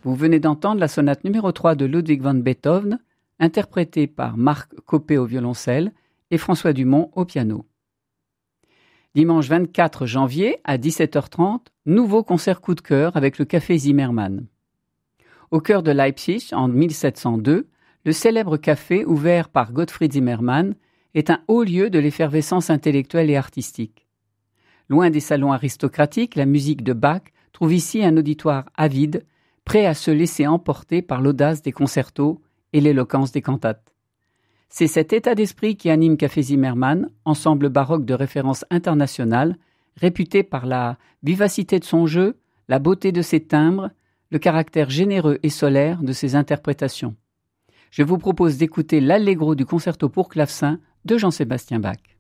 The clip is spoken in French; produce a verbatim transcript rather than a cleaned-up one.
Vous venez d'entendre la sonate numéro trois de Ludwig van Beethoven, interprétée par Marc Coppée au violoncelle et François Dumont au piano. Dimanche vingt-quatre janvier à dix-sept heures trente, nouveau concert coup de cœur avec le Café Zimmermann. Au cœur de Leipzig, en mille sept cent deux, le célèbre café ouvert par Gottfried Zimmermann est un haut lieu de l'effervescence intellectuelle et artistique. Loin des salons aristocratiques, la musique de Bach trouve ici un auditoire avide, prêt à se laisser emporter par l'audace des concertos et l'éloquence des cantates. C'est cet état d'esprit qui anime Café Zimmermann, ensemble baroque de référence internationale, réputé par la vivacité de son jeu, la beauté de ses timbres, le caractère généreux et solaire de ses interprétations. Je vous propose d'écouter l'Allegro du concerto pour clavecin de Jean-Sébastien Bach.